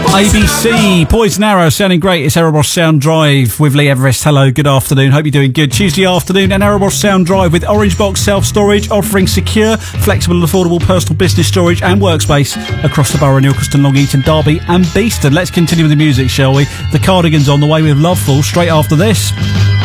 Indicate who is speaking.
Speaker 1: ABC, Poison Arrow, sounding great. It's Erebos Sound Drive with Lee Everest. Hello, good afternoon. Hope you're doing good. Tuesday afternoon and Erebos Sound Drive with Orange Box Self-Storage, offering secure, flexible and affordable personal business storage and workspace across the borough in Ilkeston, Long Eaton, Derby and Beeston. Let's continue with the music, shall we? The Cardigans on the way with Loveful straight after this.